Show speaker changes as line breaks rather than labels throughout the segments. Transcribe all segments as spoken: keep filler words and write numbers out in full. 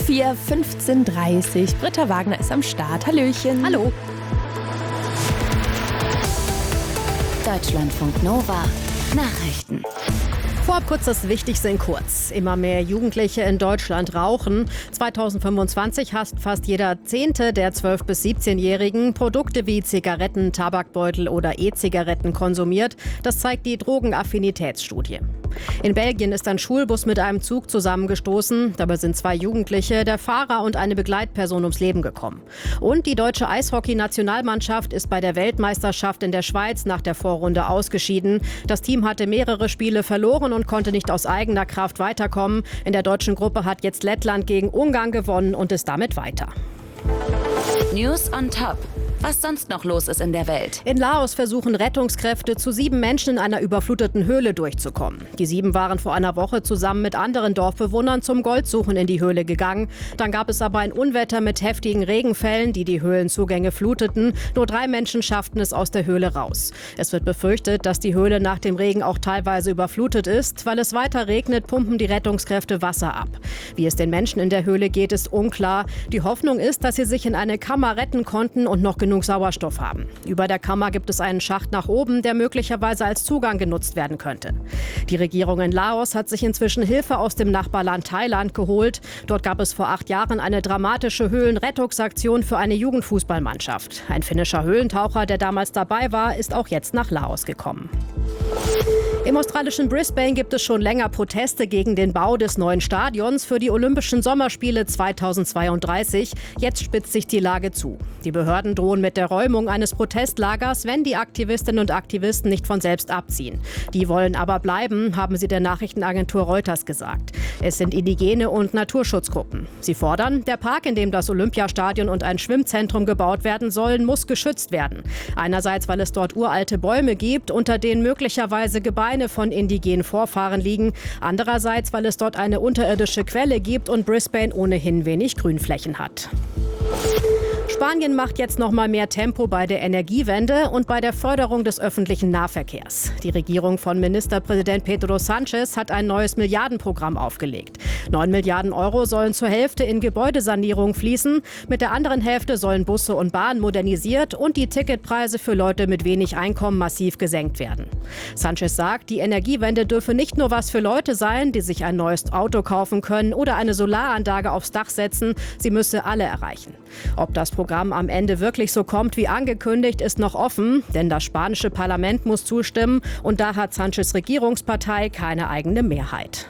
vier, fünfzehn Uhr dreißig. Britta Wagner ist am Start. Hallöchen.
Hallo.
Deutschlandfunk Nova. Nachrichten.
Vorab kurz das Wichtigste in kurz. Immer mehr Jugendliche in Deutschland rauchen. zweitausendfünfundzwanzig hasst fast jeder Zehnte der zwölf- bis siebzehnjährigen Produkte wie Zigaretten, Tabakbeutel oder E-Zigaretten konsumiert. Das zeigt die Drogenaffinitätsstudie. In Belgien ist ein Schulbus mit einem Zug zusammengestoßen. Dabei sind zwei Jugendliche, der Fahrer und eine Begleitperson ums Leben gekommen. Und die deutsche Eishockey-Nationalmannschaft ist bei der Weltmeisterschaft in der Schweiz nach der Vorrunde ausgeschieden. Das Team hatte mehrere Spiele verloren und konnte nicht aus eigener Kraft weiterkommen. In der deutschen Gruppe hat jetzt Lettland gegen Ungarn gewonnen und ist damit weiter.
News on Top. Was sonst noch los ist in der Welt.
In Laos versuchen Rettungskräfte, zu sieben Menschen in einer überfluteten Höhle durchzukommen. Die sieben waren vor einer Woche zusammen mit anderen Dorfbewohnern zum Goldsuchen in die Höhle gegangen. Dann gab es aber ein Unwetter mit heftigen Regenfällen, die die Höhlenzugänge fluteten. Nur drei Menschen schafften es aus der Höhle raus. Es wird befürchtet, dass die Höhle nach dem Regen auch teilweise überflutet ist. Weil es weiter regnet, pumpen die Rettungskräfte Wasser ab. Wie es den Menschen in der Höhle geht, ist unklar. Die Hoffnung ist, dass sie sich in eine Kammer retten konnten und noch genug Sauerstoff haben. Über der Kammer gibt es einen Schacht nach oben, der möglicherweise als Zugang genutzt werden könnte. Die Regierung in Laos hat sich inzwischen Hilfe aus dem Nachbarland Thailand geholt. Dort gab es vor acht Jahren eine dramatische Höhlenrettungsaktion für eine Jugendfußballmannschaft. Ein finnischer Höhlentaucher, der damals dabei war, ist auch jetzt nach Laos gekommen. Im australischen Brisbane gibt es schon länger Proteste gegen den Bau des neuen Stadions für die Olympischen Sommerspiele zweitausendzweiunddreißig. Jetzt spitzt sich die Lage zu. Die Behörden drohen mit der Räumung eines Protestlagers, wenn die Aktivistinnen und Aktivisten nicht von selbst abziehen. Die wollen aber bleiben, haben sie der Nachrichtenagentur Reuters gesagt. Es sind indigene und Naturschutzgruppen. Sie fordern, der Park, in dem das Olympiastadion und ein Schwimmzentrum gebaut werden sollen, muss geschützt werden. Einerseits, weil es dort uralte Bäume gibt, unter denen möglicherweise Gebeine von indigenen Vorfahren liegen. Andererseits, weil es dort eine unterirdische Quelle gibt und Brisbane ohnehin wenig Grünflächen hat. Spanien macht jetzt noch mal mehr Tempo bei der Energiewende und bei der Förderung des öffentlichen Nahverkehrs. Die Regierung von Ministerpräsident Pedro Sánchez hat ein neues Milliardenprogramm aufgelegt. Neun Milliarden Euro sollen zur Hälfte in Gebäudesanierung fließen. Mit der anderen Hälfte sollen Busse und Bahnen modernisiert und die Ticketpreise für Leute mit wenig Einkommen massiv gesenkt werden. Sánchez sagt, die Energiewende dürfe nicht nur was für Leute sein, die sich ein neues Auto kaufen können oder eine Solaranlage aufs Dach setzen. Sie müsse alle erreichen. Ob das Programm am Ende wirklich so kommt wie angekündigt, ist noch offen, denn das spanische Parlament muss zustimmen und da hat Sánchez Regierungspartei keine eigene Mehrheit.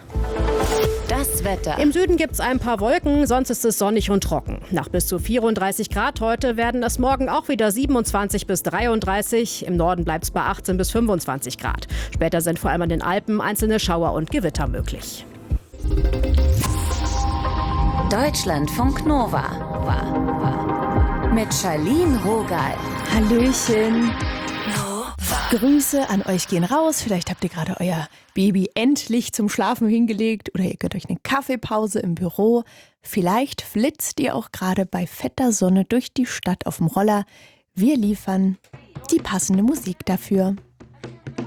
Das Wetter.
Im Süden gibt es ein paar Wolken, sonst ist es sonnig und trocken. Nach bis zu vierunddreißig Grad heute werden es morgen auch wieder siebenundzwanzig bis dreiunddreißig. Im Norden bleibt es bei achtzehn bis fünfundzwanzig Grad. Später sind vor allem an den Alpen einzelne Schauer und Gewitter möglich.
Deutschlandfunk Nova. War, war. Mit Charlene Rogal.
Hallöchen. Grüße an euch gehen raus. Vielleicht habt ihr gerade euer Baby endlich zum Schlafen hingelegt oder ihr gönnt euch eine Kaffeepause im Büro. Vielleicht flitzt ihr auch gerade bei fetter Sonne durch die Stadt auf dem Roller. Wir liefern die passende Musik dafür.